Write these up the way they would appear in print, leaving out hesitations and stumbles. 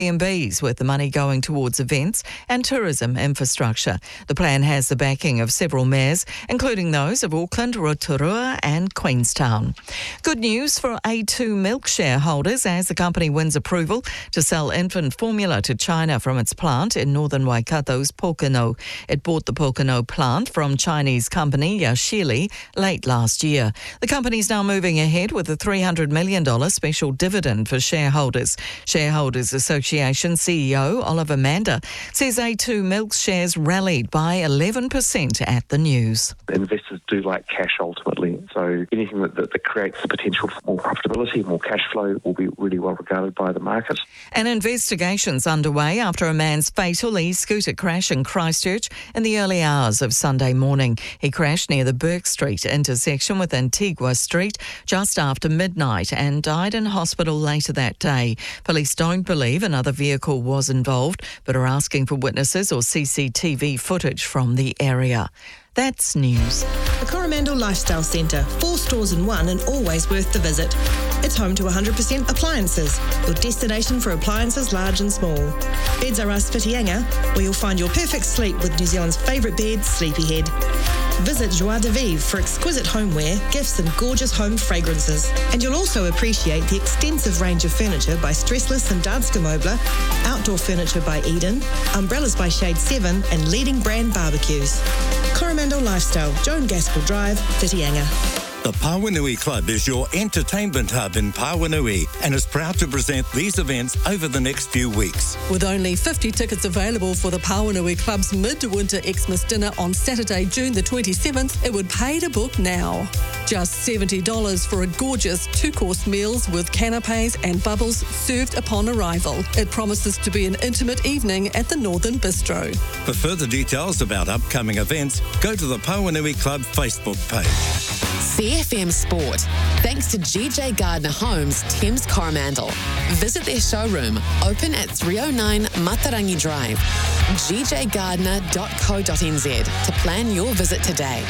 Airbnbs, with the money going towards events and tourism infrastructure. The plan has the backing of several mayors, including those of Auckland, Rotorua and Queenstown. Good news for A2 Milk shareholders as the company wins approval to sell infant formula to China from its plant in northern Waikato's Pokeno. It bought the Pokeno plant from Chinese company Yashili late last year. The company is now moving ahead with a $300 million special dividend for shareholders. Shareholders Association CEO Oliver Mander says A2 Milk's shares rallied by 11% at the news. Investors do like cash ultimately, so anything that creates the potential for more profitability, more cash flow will be really well regarded by the market. An investigation's underway after a man's fatal e-scooter crash in Christchurch in the early hours of Sunday morning. He crashed near the Burke Street intersection with Antigua Street just after midnight and died in hospital later that day. Police don't believe another vehicle was involved, but are asking for witnesses or CCTV footage from the area. That's news. The Coromandel Lifestyle Centre, 4 stores in one and always worth the visit. It's home to 100% appliances, your destination for appliances large and small. Beds R Us Whitianga, where you'll find your perfect sleep with New Zealand's favourite bed, Sleepyhead. Visit Joie de Vivre for exquisite homeware, gifts and gorgeous home fragrances. And you'll also appreciate the extensive range of furniture by Stressless and Danske Möbler, outdoor furniture by Eden, umbrellas by Shade 7 and leading brand barbecues. Coromandel Lifestyle, Joan Gaskell Drive, Whitianga. The Pāwenui Club is your entertainment hub in Pāwenui and is proud to present these events over the next few weeks. With only 50 tickets available for the Pāwenui Club's Mid-Winter Xmas dinner on Saturday, June the 27th, it would pay to book now. Just $70 for a gorgeous 2-course meals with canapes and bubbles served upon arrival. It promises to be an intimate evening at the Northern Bistro. For further details about upcoming events, go to the Pāwenui Club Facebook page. CFM Sport. Thanks to GJ Gardner Homes, Thames Coromandel. Visit their showroom, open at 309 Matarangi Drive. gjgardner.co.nz to plan your visit today.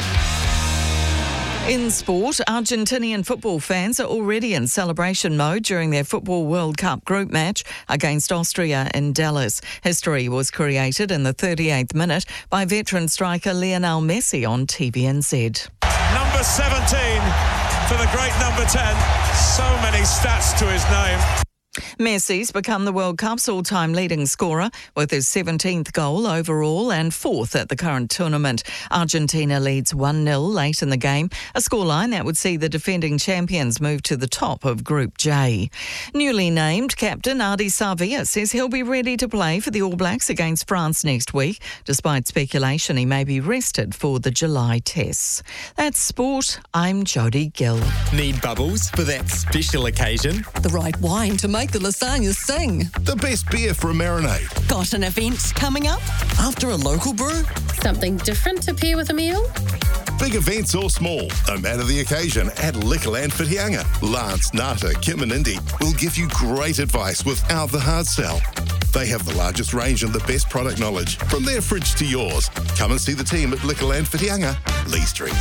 In sport, Argentinian football fans are already in celebration mode during their Football World Cup group match against Austria in Dallas. History was created in the 38th minute by veteran striker Lionel Messi on TVNZ. Number 17 for the great number 10. So many stats to his name. Messi's become the World Cup's all-time leading scorer with his 17th goal overall and 4th at the current tournament. Argentina leads 1-0 late in the game, a scoreline that would see the defending champions move to the top of Group J. Newly named captain Ardie Savea says he'll be ready to play for the All Blacks against France next week, despite speculation he may be rested for the July tests. That's sport. I'm Jodie Gill. Need bubbles for that special occasion? The right wine to make the lasagna sing. The best beer for a marinade. Got an event coming up? After a local brew? Something different to pair with a meal? Big events or small, no matter the occasion, at Liquorland Whitianga. Lance, Nata, Kim and Indy will give you great advice without the hard sell. They have the largest range and the best product knowledge, from their fridge to yours. Come and see the team at Liquorland Whitianga, Lee Street.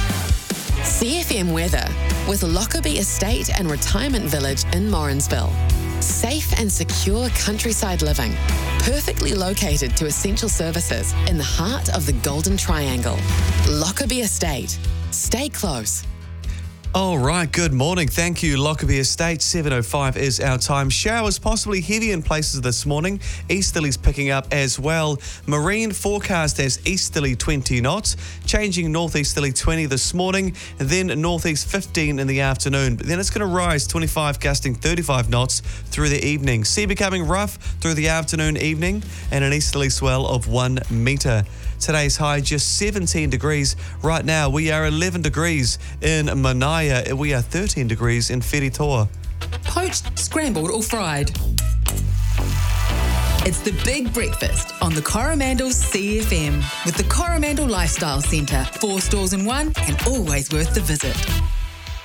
CFM weather with Lockerbie Estate and Retirement Village in Morrinsville. Safe and secure countryside living, perfectly located to essential services in the heart of the Golden Triangle. Lockerbie Estate. Stay close. All right, good morning. Thank you, Lockerbie Estate. 7:05 is our time. Showers possibly heavy in places this morning. Easterlies picking up as well. Marine forecast as easterly 20 knots, changing northeasterly 20 this morning, and then northeast 15 in the afternoon. But then it's going to rise 25, gusting 35 knots through the evening. Sea becoming rough through the afternoon, evening, and an easterly swell of 1 metre. Today's high just 17 degrees. Right now we are 11 degrees in Manaia. We are 13 degrees in Wheritoa. Poached, scrambled or fried. It's the big breakfast on the Coromandel's CFM with the Coromandel Lifestyle Centre. 4 stores in one and always worth the visit.